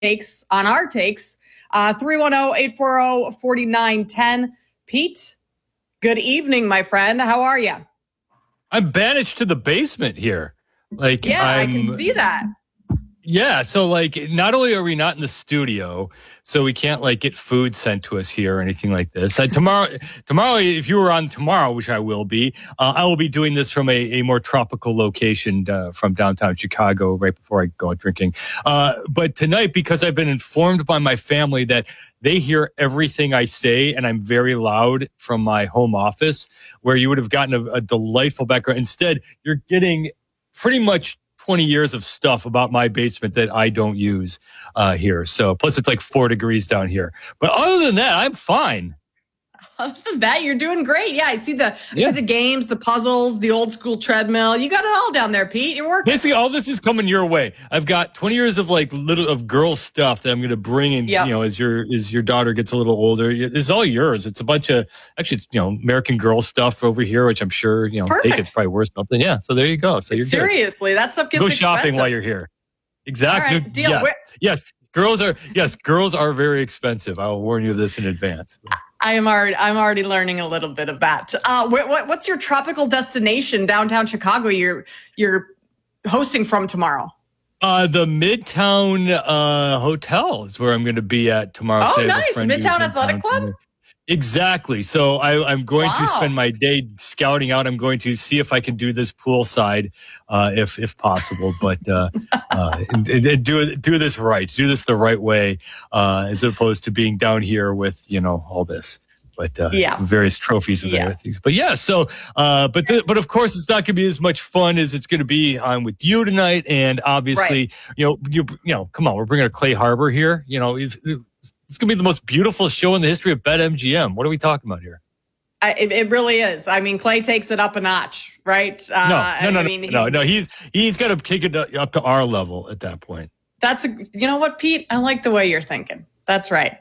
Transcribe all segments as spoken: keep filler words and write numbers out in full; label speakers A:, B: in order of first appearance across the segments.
A: takes on our takes. Uh, three one zero, eight four zero, four nine one zero. Pete, good evening, my friend. How are you?
B: I'm banished to the basement here. Like,
A: yeah,
B: I'm,
A: I can see that.
B: Yeah, so like, not only are we not in the studio, so we can't like get food sent to us here or anything like this. Uh, tomorrow, tomorrow, if you were on tomorrow, which I will be, uh, I will be doing this from a, a more tropical location uh, from downtown Chicago right before I go out drinking. Uh, but tonight, because I've been informed by my family that they hear everything I say, and I'm very loud from my home office, where you would have gotten a, a delightful background. Instead, you're getting pretty much twenty years of stuff about my basement that I don't use uh, here. So plus it's like four degrees down here. But other than that, I'm fine.
A: Other than that, you're doing great. Yeah, I see the yeah. I see the games, the puzzles, the old school treadmill. You got it all down there, Pete. You're working.
B: Basically, all this is coming your way. I've got twenty years of like little of girl stuff that I'm going to bring in. Yep. You know, as your as your daughter gets a little older, it's all yours. It's a bunch of actually, it's, you know, American Girl stuff over here, which I'm sure you know, take it's probably worth something. Yeah, so there you go. So you're
A: seriously
B: good.
A: That stuff gets
B: go
A: expensive.
B: Shopping while you're here. Exactly.
A: All right, deal.
B: Yes. yes. Girls are yes, girls are very expensive. I will warn you of this in advance.
A: I am already I'm already learning a little bit of that. Uh, what, what, what's your tropical destination downtown Chicago? You're you're hosting from tomorrow.
B: Uh, the Midtown uh, Hotel is where I'm going to be at tomorrow.
A: Oh, nice, Midtown Athletic Club.
B: Exactly. So I, I'm going wow. to spend my day scouting out. I'm going to see if I can do this poolside, uh, if if possible. But uh, uh, and, and do do this right, do this the right way, uh, as opposed to being down here with you know all this. But uh,
A: yeah.
B: various trophies and yeah. other things. But yeah, so uh, but the, but of course it's not going to be as much fun as it's going to be on with you tonight. And obviously, right. you know, you you know, come on, we're bringing a Clay Harbor here. You know, it's, it's going to be the most beautiful show in the history of BetMGM. What are we talking about here?
A: I, it, it really is. I mean, Clay takes it up a notch, right?
B: Uh, no, no, no,
A: I
B: no,
A: mean,
B: no, no. He's he's got to kick it up to our level at that point.
A: That's a, you know what, Pete? I like the way you're thinking. That's right.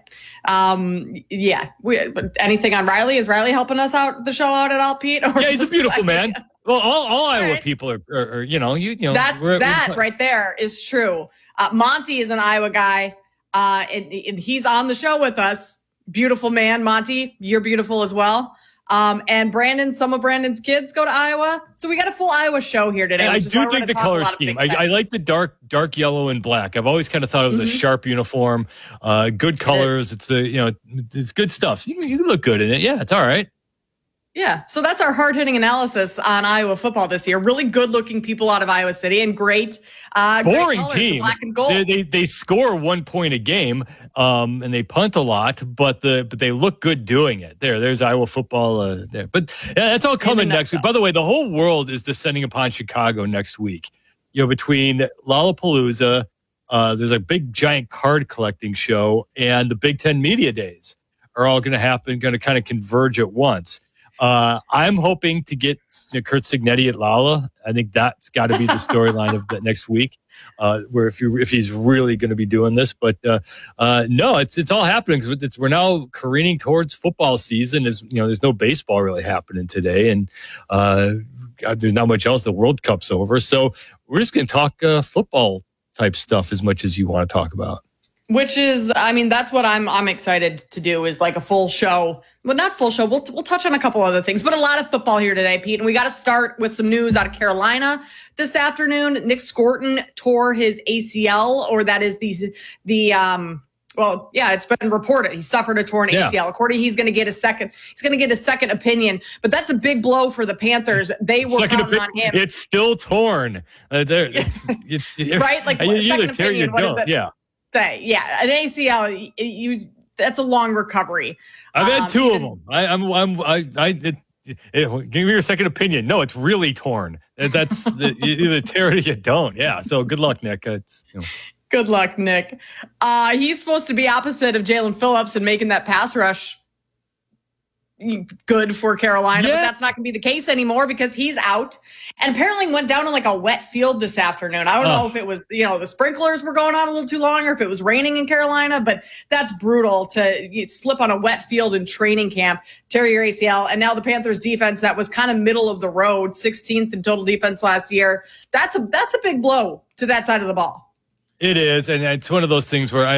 A: Um, yeah. We, but anything on Riley? Is Riley helping us out the show out at all, Pete? Or
B: yeah, he's a beautiful man. Well, all, all Iowa
A: right.
B: people are, are, are, you know, you, you know,
A: that
B: we're,
A: that
B: we're,
A: right there is true. Uh, Monty is an Iowa guy. Uh, and, and he's on the show with us. Beautiful man, Monty. You're beautiful as well. Um, and Brandon, some of Brandon's kids go to Iowa. So we got a full Iowa show here today.
B: I do dig the color scheme. I, I like the dark, dark yellow and black. I've always kind of thought it was mm-hmm. a sharp uniform. Uh, good colors. It it's a, you know, it's good stuff. You, you look good in it. Yeah, it's all right.
A: Yeah, so that's our hard-hitting analysis on Iowa football this year. Really good-looking people out of Iowa City and great, uh,
B: boring
A: great colors,
B: team.
A: Black and gold.
B: They, they they score one point a game, um, and they punt a lot, but the but they look good doing it. There, there's Iowa football uh, there. But yeah, that's all coming next week. By the way, the whole world is descending upon Chicago next week. You know, between Lollapalooza, uh, there's a big giant card collecting show, and the Big Ten Media Days are all going to happen, going to kind of converge at once. Uh, I'm hoping to get you know, Curt Cignetti at Lala. I think that's got to be the storyline of the next week, uh, where if you if he's really going to be doing this. But uh, uh, no, it's it's all happening because we're now careening towards football season. Is you know, there's no baseball really happening today, and uh, God, there's not much else. The World Cup's over, so we're just going to talk uh, football type stuff as much as you want to talk about.
A: Which is, I mean, that's what I'm I'm excited to do is like a full show. Well, not full show. We'll we'll touch on a couple other things, but a lot of football here today, Pete. And we got to start with some news out of Carolina this afternoon. Nick Scorton tore his A C L, or that is the the um. Well, yeah, it's been reported he suffered a torn yeah. A C L. According, he's going to get a second. He's going to get a second opinion, but that's a big blow for the Panthers. They were
B: second
A: counting
B: opi-
A: on him.
B: It's still torn. Uh, there, it's, it, it,
A: right? Like
B: you
A: second
B: either tear
A: opinion,
B: you
A: what
B: don't. Yeah.
A: Say, yeah, an A C L. You, you that's a long recovery.
B: I've had
A: um,
B: two of them. I, I'm, I'm, I, I it, it, give me your second opinion. No, it's really torn. That's the, you either tear it or you don't. Yeah. So good luck, Nick. It's, you know.
A: Good luck, Nick. Uh, he's supposed to be opposite of Jalen Phillips and making that pass rush good for Carolina, yeah. but that's not going to be the case anymore because he's out. And apparently went down in like a wet field this afternoon. I don't oh. know if it was, you know, the sprinklers were going on a little too long or if it was raining in Carolina, but that's brutal to you slip on a wet field in training camp, tear your A C L. And now the Panthers defense that was kind of middle of the road, sixteenth in total defense last year. That's a, that's a big blow to that side of the ball.
B: It is, and it's one of those things where I